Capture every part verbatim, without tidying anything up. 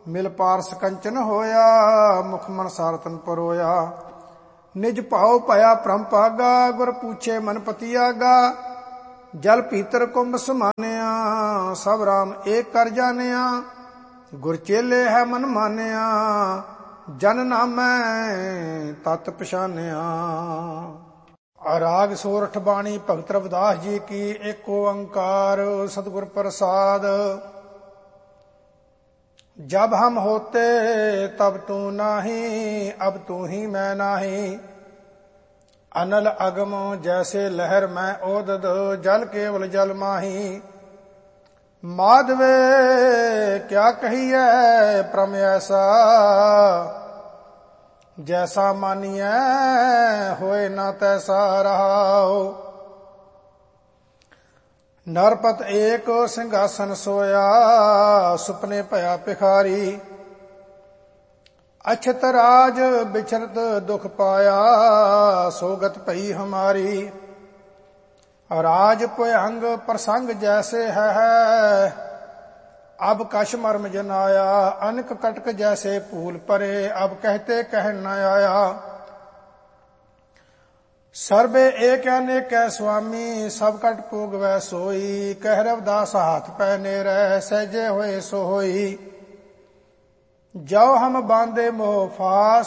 ਮਿਲ ਪਾਰਸ ਕੰਚਨ ਹੋਇਆ, ਮੁਖ ਮਨ ਸਾਰਤਨ ਪਰੋਇਆ। ਨਿਜ ਭਾਉ ਭਇਆ ਭ੍ਰਮ ਭਾਗਾ, ਗੁਰ ਪੂਛੇ ਮਨ ਪਤੀ ਆਗਾ। ਜਲ ਭੀਤਰ ਕੁੰਭ ਸਮਾਨਿਆ, ਸਭ ਰਾਮ ਏਕ ਕਰ ਜਾਣਿਆ। ਗੁਰ ਚੇਲੇ ਹੈ ਮਨ ਮਾਨਿਆ, ਜਨ ਨਾਮੈ ਤਤ ਪਛਾਨਿਆ। ਰਾਗ ਸੋਰਠ ਬਾਣੀ ਭਗਤ ਰਵਿਦਾਸ ਜੀ ਕੀ। ਏਕ ਓੰਕਾਰ ਸਤਿਗੁਰ ਪ੍ਰਸਾਦ। जब हम होते तब तू नाही, अब तू ही मैं नाही। अनल अगम जैसे लहर मैं ओदद, जल केवल जल माही। माधवे क्या कहिए प्रम ऐसा, जैसा मानिए होए ना तैसा रहाओ। नरपत एक सिंहासन सोया, सुपने भया भिखारी। अछत राज बिछरत दुख पाया, सोगत भई हमारी। राज भयंग प्रसंग जैसे है, अब कश मर्म जनाया। अनक कटक जैसे फूल परे, अब कहते कह न आया। सर्बे एक अनेक स्वामी, सब कट भोग वै सोई। कह रविदास हाथ पहने रह, सहजे होए सो होई। जाओ हम बांधे मोह फास,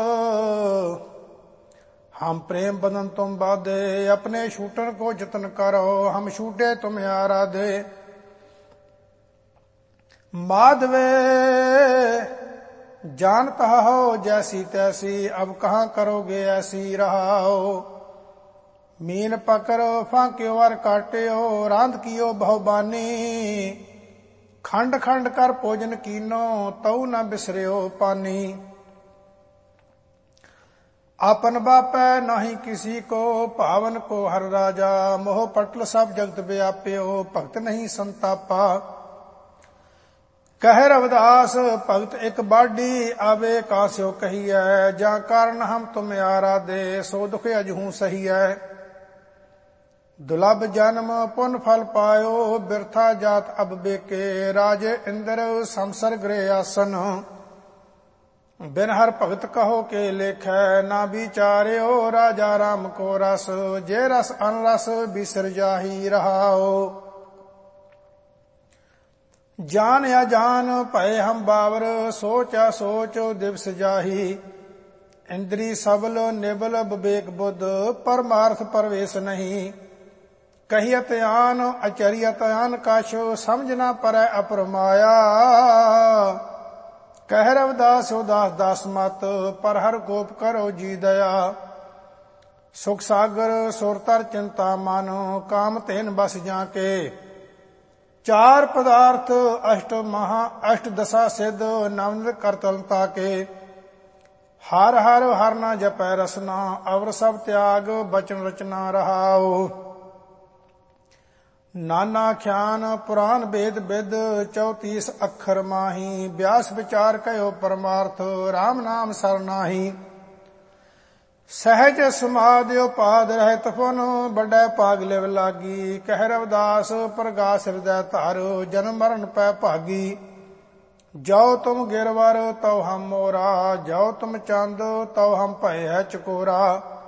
हम प्रेम बंधन तुम बाधे। अपने छूटन को जतन करो, हम छूटे तुम आराधे। माधवे जानता हो जैसी तैसी, अब कहाँ करोगे ऐसी रहाओ। मीन पकड़ो फांक्यो वर काट्यो, रांध कियो बहुबानी। खंड खंड कर भोजन कीनो, तऊ न बिसरियो पानी। आपन बापै नाही किसी को, पावन को हर राजा। मोह पटल सब जगत व्याप्यो, भगत नहीं संतापा। कह रविदास भगत एक बाडी, आवे कास्यो कहिए। जा कारण हम तुम आराधे, सो दुख अजहू सही है। दुलभ जन्म पुन फल पायो, बिरथा जात अब बेके। राजे इंद्र संसर गृह आसन, बिन हर भगत कहो के लेखै। ना विचार्यो राजा राम को रस, जे रस अनरस बिसर जाही रहाओ। जान अजान भय हम बावर, सोच असोच दिवस जाही। इंद्री सबल निबल विवेक बुद्ध, परमार्थ परवेश नहीं। कहियत आन अचरियत आन कछ, समझ ना परै अपरमाया। कह रविदास उदास दास मत, पर हर गोप करो जी दया। सुख सागर सुरतर चिंता मानो, काम तेन बस जाके। चार पदार्थ अष्ट महा अष्ट दशा सिद्ध, नवनित करतलता के। हर हर हर ना जपै रसना, अवर सब त्याग बचन रचना रहाओ। नाना ख्यान पुराण वेद विद, चौतीस अखर माही। व्यास विचार कयो परमार्थ, राम नाम सरनाही। सहज समाधियो पाद रहत पुन, बड़ै पाग लिव लागी। कह रविदास प्रगास हृदय धारो, जन्म मरण पै भागी। जाओ तुम गिरवर तव हम मोरा, जाओ तुम चंद तव हम भय है चकोरा।